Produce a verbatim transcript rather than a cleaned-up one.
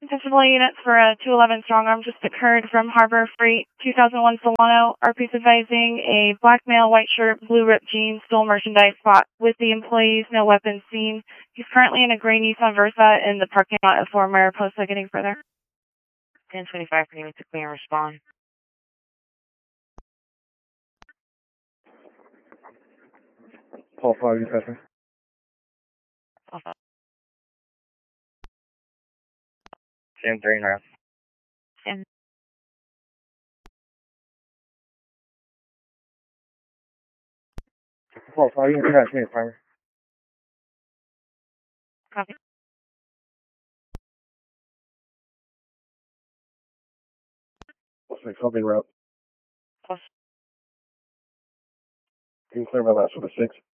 Intentional units for a two eleven strong arm just occurred from Harbor Freight two thousand one Solano. R P's advising a black male, white shirt, blue ripped jeans, stole merchandise spot with the employees, no weapons seen. He's currently in a gray Nissan Versa in the parking lot of former Mariposa. Getting further. ten twenty-five, can you make the clear and respond? Paul five, you passing? Sam three, north. Sam. Paul five, you can pass me, primer. Copy. What's the company route? Plus. You can clear my last with a six.